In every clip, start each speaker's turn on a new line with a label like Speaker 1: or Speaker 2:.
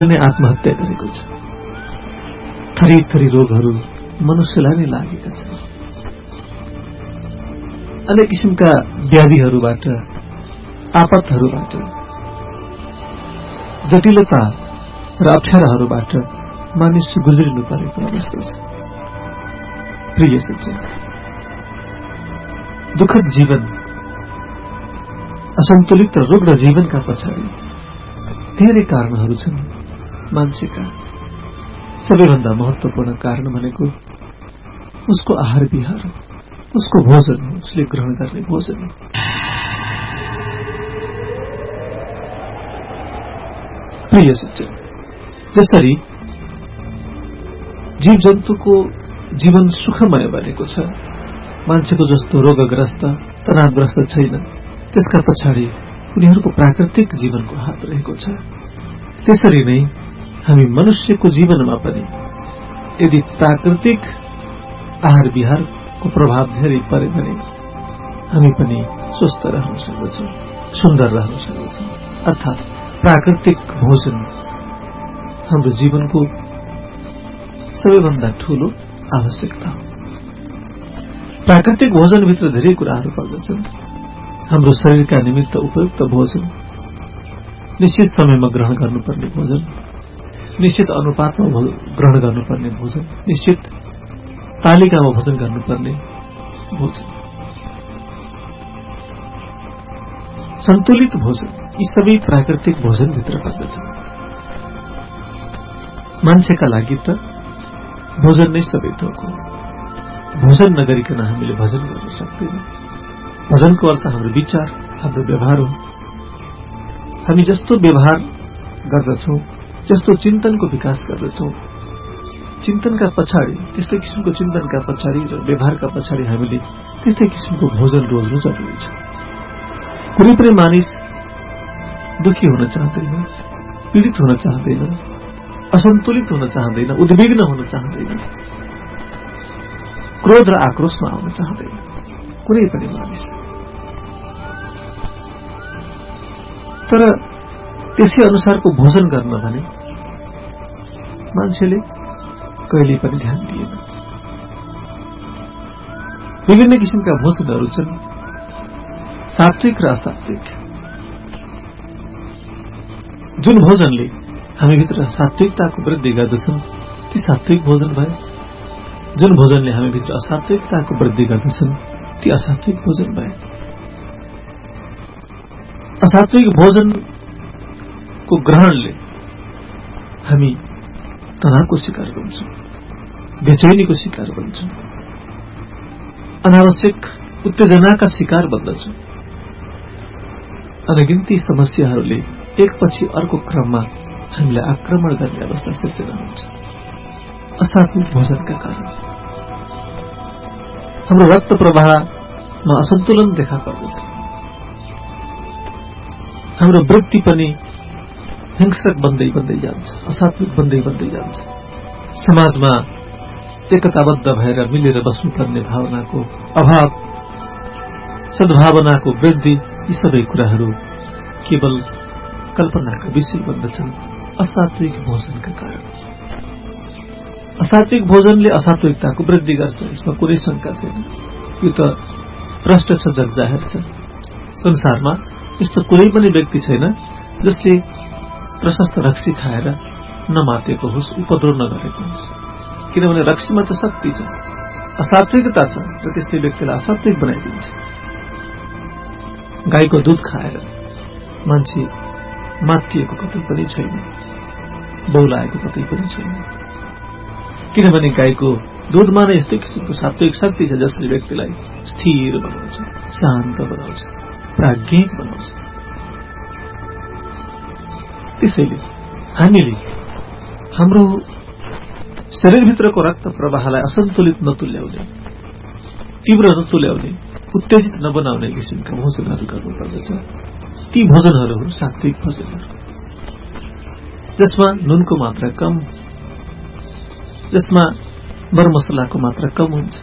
Speaker 1: नै आत्महत्या गरेको छ। थरी थरी रोगहरू मनुष्यलाई नै लागेका छन्। अनेक किसिमका व्याधिहरूबाट, आपतहरूबाट, जटिलता र अप्ठ्याराहरूबाट मानिस गुज्रिनु परेको अवस्था छ। प्रिय सज्जन, दुःखद जीवन, असन्तुलित र रुग्ण जीवनका पछाडि धेरै कारणहरू छन्। मान्छेका सबैभन्दा महत्वपूर्ण कारण भनेको उसको आहार विहार, उसको भोजन हो, उसले ग्रहण गर्ने भोजन हो। प्रिय सज्जन, जसरी जीव जन्तुको जीवन सुखमय बनेको छ, मान्छेको जस्तो रोगग्रस्त तनावग्रस्त छैन, त्यसका पछाडि उनीहरूको प्राकृतिक जीवनको हात रहेको छ। त्यसरी नै हामी मनुष्यको जीवनमा पनि यदि प्राकृतिक आहार विहारको प्रभाव धेरै परे भने हामी पनि स्वस्थ रहन सक्दछौँ, सुन्दर रहन सक्दछौँ। अर्थात् प्राकृतिक भोजन हाम्रो जीवनको सबैभन्दा ठूलो आवश्यकता हो। प्राकृतिक भोजनभित्र धेरै कुराहरू पर्दछन्। हाम्रो शरीरका निमित्त उपयुक्त भोजन, निश्चित समयमा ग्रहण गर्नुपर्ने भोजन, निश्चित अनुपातमा ग्रहण गर्नुपर्ने भोजन, निश्चित तालिकामा भोजन गर्नुपर्ने भोजन, सन्तुलित भोजन, यी सबै प्राकृतिक भोजनभित्र पर्दछन्। मान्छेका लागि त भोजन नै सबै थोक हो। भोजन नगरिकन हामीले भजन गर्न सक्दैनौँ। भजनको अर्थ हाम्रो विचार, हाम्रो व्यवहार हो। हामी जस्तो व्यवहार गर्दछौँ, जस्तो चिन्तनको विकास गर्दछौँ, चिन्तनका पछाडि, त्यस्तै किसिमको चिन्तनका पछाडि र व्यवहारका पछाडि हामीले त्यस्तै किसिमको भोजन रोज्नु जरुरी छ। कुनै पनि मानिस दुखी हुन चाहँदैन, पीडित हुन चाहँदैन, असन्तुलित हुन चाहँदैन, उद्विग्न हुन चाहँदैन, क्रोध र आक्रोशमा आउन चाहँदैन कुनै पनि मानिस। तर त्यसै अनुसारको भोजन गर्न भने मान्छेले कहिल्यै पनि ध्यान दिएन। विभिन्न किसिमका भोजनहरू छन्, सात्विक र असात्विक। जुन भोजनले हामीभित्र सात्विकताको वृद्धि गर्दछन् ती सात्विक भोजन भए, जुन भोजनले हामीभित्र असात्विकताको वृद्धि गर्दछन् ती असात्विक भोजन भए। असात्विक भोजनको ग्रहणले हामी तनावको शिकार बन्छौँ, बेचैनीको शिकार बन्छौँ, अनावश्यक उत्तेजनाका शिकार बन्दछौँ। अनगिन्ती समस्याहरूले एकपछि अर्को क्रममा हामीलाई आक्रमण गर्ने अवस्था सिर्जना हुन्छ। असात्विक भोजनका कारण हाम्रो रक्त प्रवाहमा असन्तुलन देखा पर्दछ। हाम्रो वृत्ति पनि हिंस्रक बन्दै बन्दै जान्छ, असात्विक बन्दै बन्दै जान्छ। समाजमा एकताबद्ध भएर मिलेर बस्नुपर्ने भावनाको अभाव, सद्भावनाको वृद्धि, यी सबै कुराहरू केवल कल्पनाका विषय बन्दछन् असात्विक भोजनका कारण। असात्विक भोजनले असात्विकताको वृद्धि गर्छ, यसमा कुनै शंका छैन। यो त प्रष्ट छ, जगजाहेर छ। संसारमा यस्तो कुनै पनि व्यक्ति छैन जसले प्रशस्त रक्सी खाएर नमातेको होस्, उपद्रव नगरेको होस्। किनभने रक्सीमा त शक्ति छ, असात्विकता छ र त्यसले व्यक्तिलाई असात्विक बनाइदिन्छ। गाईको दूध खाएर मान्छे मातिएको कतै पनि छैन, बौलाएको कतै पनि छैन। किनभने गाईको दूधमा नै यस्तै किसिमको सात्विक शक्ति छ जसले व्यक्तिलाई स्थिर बनाउँछ, शान्त बनाउँछ, प्राज्ञिक बनाउँछ। त्यसैले हामीले हाम्रो शरीरभित्रको रक्त प्रवाहलाई असन्तुलित नतुल्याउने, तीव्र नतुल्याउने, उत्तेजित नबनाउने किसिमका भोजनहरू गर्नुपर्दछ। ती भोजनहरू हुन् सात्विक भोजनहरू, जसमा नुनको मात्रा कम, जसमा मरमसलाको मात्रा कम हुन्छ,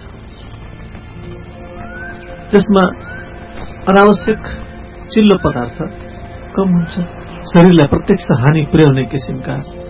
Speaker 1: जसमा अनावश्यक चिल्लो पदार्थ कम हुन्छ, शरीरलाई प्रत्यक्ष हानि पुर्याउने किसिमका